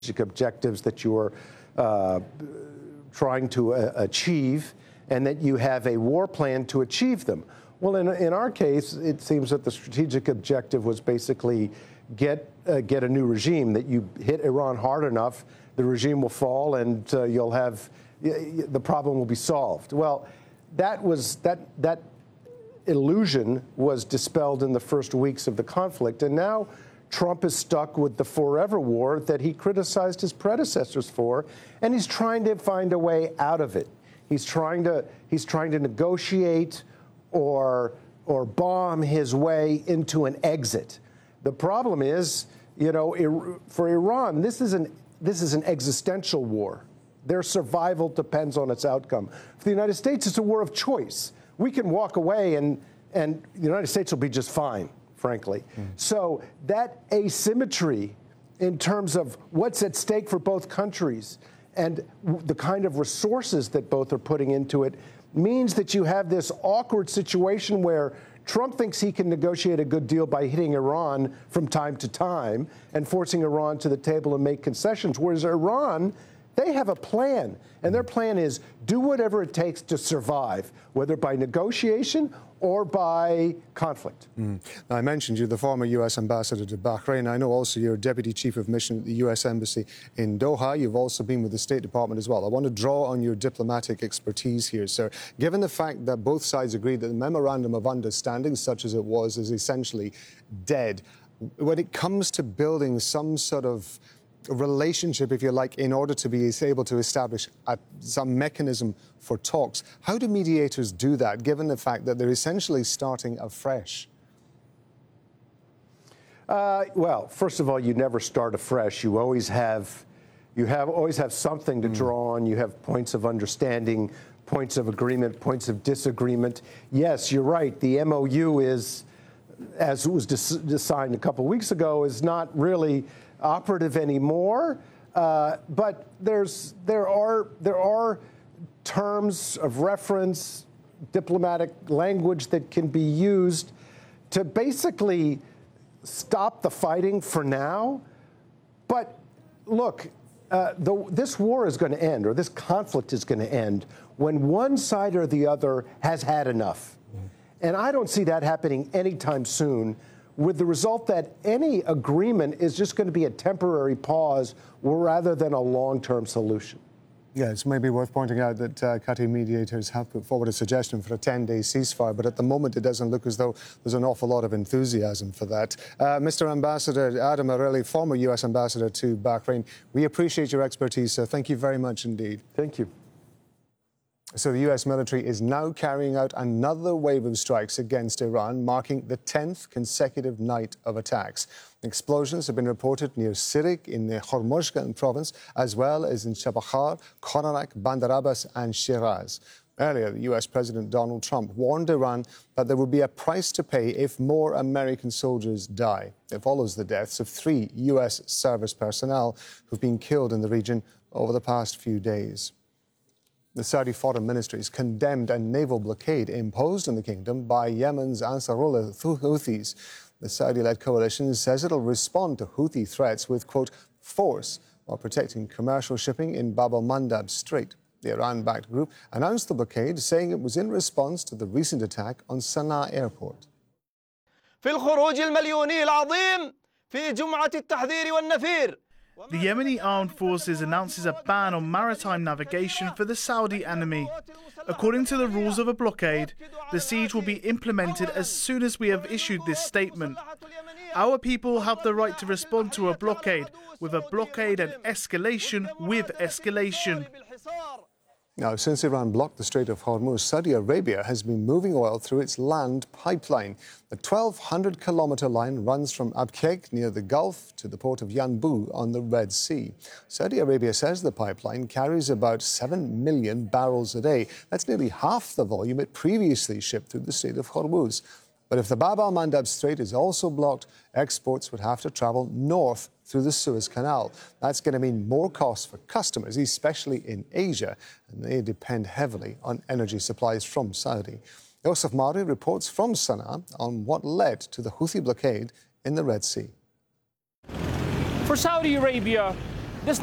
objectives that you're trying to achieve, and that you have a war plan to achieve them. Well, in our case, it seems that the strategic objective was basically get a new regime, that you hit Iran hard enough, the regime will fall, and the problem will be solved. Well, that illusion was dispelled in the first weeks of the conflict, and now Trump is stuck with the forever war that he criticized his predecessors for, and he's trying to find a way out of it. He's trying to negotiate or bomb his way into an exit. The problem is, for Iran, this is an existential war. Their survival depends on its outcome. For the United States, it's a war of choice. We can walk away and the United States will be just fine, frankly. So that asymmetry in terms of what's at stake for both countries and the kind of resources that both are putting into it means that you have this awkward situation where Trump thinks he can negotiate a good deal by hitting Iran from time to time and forcing Iran to the table and make concessions, whereas Iran, they have a plan, and their plan is do whatever it takes to survive, whether by negotiation or by conflict. Now, I mentioned you're the former U.S. ambassador to Bahrain. I know also you're deputy chief of mission at the U.S. Embassy in Doha. You've also been with the State Department as well. I want to draw on your diplomatic expertise here, sir. Given the fact that both sides agreed that the memorandum of understanding, such as it was, is essentially dead, when it comes to building some sort of relationship, if you like, in order to be able to establish some mechanism for talks, how do mediators do that, given the fact that they're essentially starting afresh? Well, first of all, you never start afresh. You always have something to draw on. You have points of understanding, points of agreement, points of disagreement. Yes, you're right. The MOU is, as it was signed a couple of weeks ago, is not really operative anymore, but there are terms of reference, diplomatic language that can be used to basically stop the fighting for now. But look, this war is going to end, or this conflict is going to end, when one side or the other has had enough. And I don't see that happening anytime soon, with the result that any agreement is just going to be a temporary pause rather than a long-term solution. Yeah, it's maybe worth pointing out that Qatari mediators have put forward a suggestion for a 10-day ceasefire, but at the moment it doesn't look as though there's an awful lot of enthusiasm for that. Mr. Ambassador Adam Areli, former U.S. ambassador to Bahrain, we appreciate your expertise, sir. Thank you very much indeed. Thank you. So the U.S. military is now carrying out another wave of strikes against Iran, marking the 10th consecutive night of attacks. Explosions have been reported near Sirik in the Hormozgan province, as well as in Chabahar, Konarak, Bandar Abbas and Shiraz. Earlier, the U.S. President Donald Trump warned Iran that there would be a price to pay if more American soldiers die. It follows the deaths of 3 U.S. service personnel who've been killed in the region over the past few days. The Saudi Foreign Ministry has condemned a naval blockade imposed on the kingdom by Yemen's Ansarullah Houthis. The Saudi-led coalition says it'll respond to Houthi threats with, quote, force while protecting commercial shipping in Bab al-Mandab Strait. The Iran-backed group announced the blockade, saying it was in response to the recent attack on Sana'a airport. في الخروج المليوني العظيم في جمعة التحذير والنفير. The Yemeni Armed Forces announces a ban on maritime navigation for the Saudi enemy. According to the rules of a blockade, the siege will be implemented as soon as we have issued this statement. Our people have the right to respond to a blockade with a blockade and escalation with escalation. Now, since Iran blocked the Strait of Hormuz, Saudi Arabia has been moving oil through its land pipeline. The 1,200-kilometre line runs from Abqaiq near the Gulf to the port of Yanbu on the Red Sea. Saudi Arabia says the pipeline carries about 7 million barrels a day. That's nearly half the volume it previously shipped through the Strait of Hormuz. But if the Bab al-Mandab Strait is also blocked, exports would have to travel north through the Suez Canal. That's going to mean more costs for customers, especially in Asia, and they depend heavily on energy supplies from Saudi. Yosef Mari reports from Sana'a on what led to the Houthi blockade in the Red Sea. For Saudi Arabia,